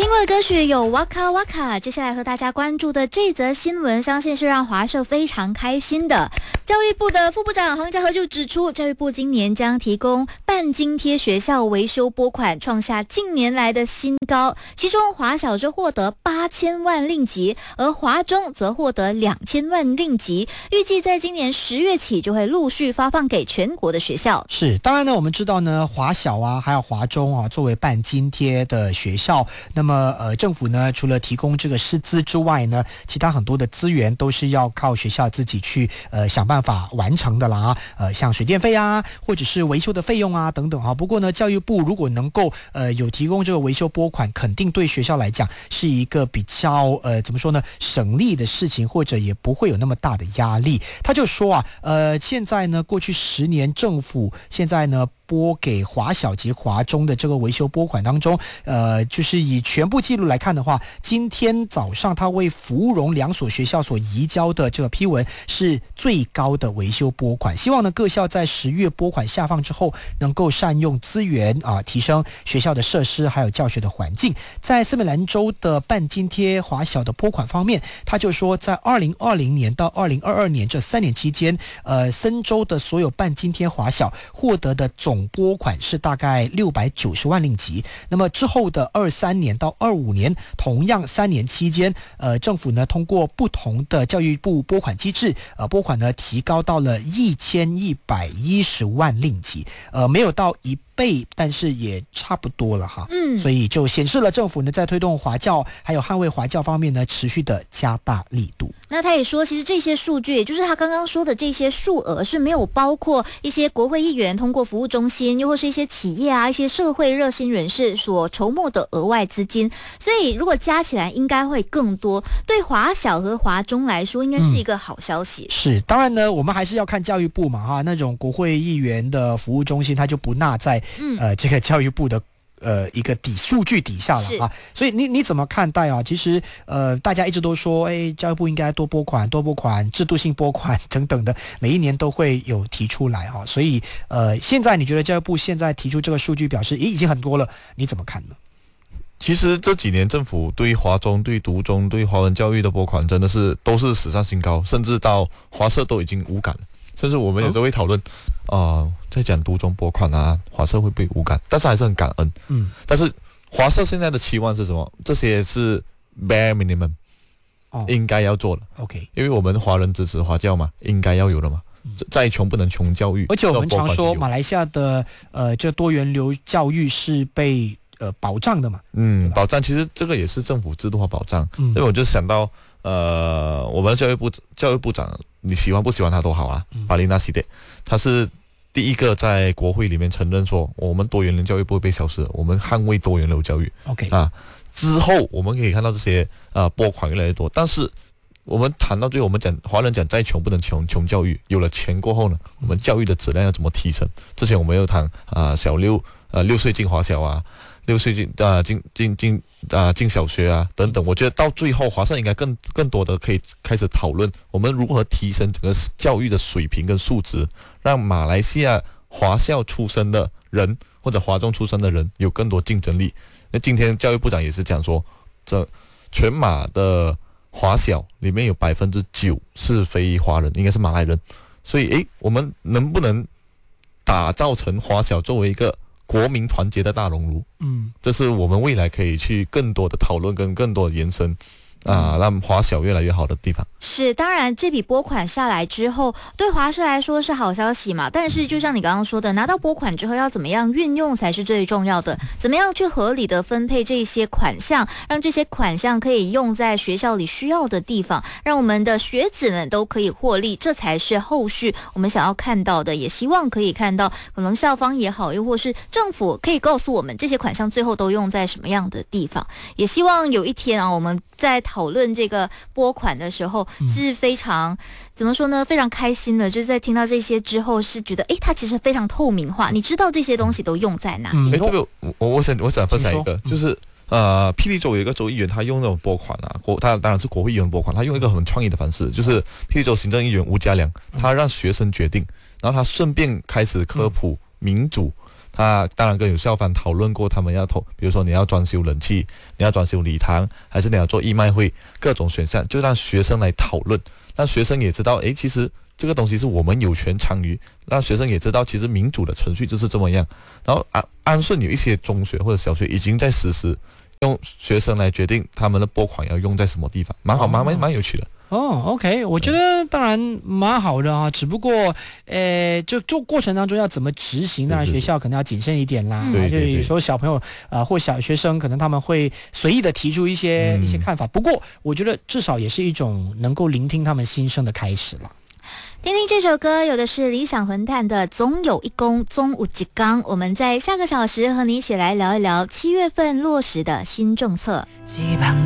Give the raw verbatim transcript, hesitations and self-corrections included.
听过的歌曲有 Waka Waka。 接下来和大家关注的这则新闻，相信是让华社非常开心的。教育部的副部长黄家和就指出，教育部今年将提供半津贴学校维修拨款，创下近年来的新高。其中华小就获得八千万令吉，而华中则获得两千万令吉，预计在今年十月起就会陆续发放给全国的学校。 是，当然呢，我们知道呢，华小啊，还有华中啊，作为半津贴的学校，那么呃，政府呢除了提供这个师资之外呢，其他很多的资源都是要靠学校自己去呃想办法完成的啦，呃，像水电费啊，或者是维修的费用啊等等啊。不过呢，教育部如果能够呃有提供这个维修拨款，肯定对学校来讲是一个比较呃怎么说呢，省力的事情，或者也不会有那么大的压力。他就说啊，呃，现在呢，过去十年政府现在呢拨给华小及华中的这个维修拨款当中，呃，就是以全部记录来看的话，今天早上他为芙蓉两所学校所移交的这个批文是最高的维修拨款。希望呢各校在十月拨款下放之后，能够善用资源啊，提升学校的设施还有教学的环境。在斯美兰州的半津贴华小的拨款方面，他就说在二零二零年到二零二二年这三年期间，呃，森州的所有半津贴华小获得的总总拨款是大概六百九十万令吉。那么之后的二三年到二五年，同样三年期间，呃，政府呢通过不同的教育部拨款机制，呃，拨款呢提高到了一千一百一十万令吉，呃，没有到一倍，但是也差不多了哈。嗯，所以就显示了政府呢在推动华教还有捍卫华教方面呢持续的加大力度。 那他也说，其实这些数据，也就是他刚刚说的这些数额，是没有包括一些国会议员通过服务中心，又或是一些企业啊、一些社会热心人士所筹募的额外资金。所以如果加起来，应该会更多。对华小和华中来说，应该是一个好消息。 嗯、是，当然呢，我们还是要看教育部嘛哈，那种国会议员的服务中心，他就不纳在、嗯、呃这个教育部的。呃，一个底数据底下了啊，所以你你怎么看待啊？其实呃，大家一直都说，哎，教育部应该多拨款、多拨款、制度性拨款等等的，每一年都会有提出来啊。所以呃，现在你觉得教育部现在提出这个数据，表示已经很多了，你怎么看呢？ 其实这几年政府对华中、对独中、对华文教育的拨款，真的是都是史上新高，甚至到华社都已经无感了。甚至我们有时候会讨论，啊、呃，在讲独中拨款啊，华社会不会无感？但是还是很感恩。嗯，但是华社现在的期望是什么？这些是 bare minimum，、哦、应该要做的。 OK， 因为我们华人支持华教嘛，应该要有的嘛。嗯、再穷不能穷教育。 而且我们常说马来西亚的呃这多元流教育是被呃保障的嘛。 嗯，保障其实这个也是政府制度化保障。嗯，所以我就想到。呃，我们的教育部教育部长，你喜欢不喜欢他都好啊，巴里纳西德，他是第一个在国会里面承认说，我们多元流教育不会被消失，我们捍卫多元流教育。 OK 啊，之后我们可以看到这些啊拨款越来越多，但是我们谈到最后，我们讲华人讲再穷不能穷穷教育，有了钱过后呢，我们教育的质量要怎么提升？之前我们有谈啊小六呃六岁进华小啊。六岁进啊进进进啊进小学啊等等，我觉得到最后华社应该更更多的可以开始讨论我们如何提升整个教育的水平跟素质，让马来西亚华校出身的人或者华中出身的人有更多竞争力。那今天教育部长也是讲说，这全马的华小里面有百分之九是非华人，应该是马来人，所以诶，我们能不能打造成华小作为一个国民团结的大熔炉，嗯，这是我们未来可以去更多的讨论跟更多的延伸啊，让华小越来越好的地方。 是，当然这笔拨款下来之后，对华社来说是好消息嘛。但是就像你刚刚说的，拿到拨款之后要怎么样运用才是最重要的，怎么样去合理的分配这些款项，让这些款项可以用在学校里需要的地方，让我们的学子们都可以获利，这才是后续我们想要看到的。也希望可以看到，可能校方也好，又或是政府可以告诉我们这些款项最后都用在什么样的地方。也希望有一天啊，我们在讨论这个拨款的时候是非常、嗯、怎么说呢，非常开心的，就是在听到这些之后是觉得诶它其实非常透明化，你知道这些东西都用在哪里。 诶、嗯、这个我我想我想分享一个，就是呃霹雳州有一个州议员，他用那种拨款啊，国他当然是国会议员拨款，他用一个很创意的方式，就是霹雳州行政议员吴家良，他让学生决定，然后他顺便开始科普民主。 他当然跟有校方讨论过，他们要投，比如说你要装修冷气，你要装修礼堂，还是你要做义卖会，各种选项就让学生来讨论，让学生也知道，诶，其实这个东西是我们有权参与，让学生也知道，其实民主的程序就是这么样。然后安安顺有一些中学或者小学已经在实施，用学生来决定他们的拨款要用在什么地方，蛮好，蛮蛮蛮有趣的。 哦 ，OK， 我觉得当然蛮好的啊，只不过，呃，就就过程当中要怎么执行，当然学校可能要谨慎一点啦。 对对对， 就有时候小朋友啊、呃、或小学生可能他们会随意的提出一些、嗯、一些看法，不过我觉得至少也是一种能够聆听他们心声的开始了。 听听这首歌，有的是理想混蛋的总有一功总有一刚。我们在下个小时和你一起来聊一聊七月份落实的新政策。 期盼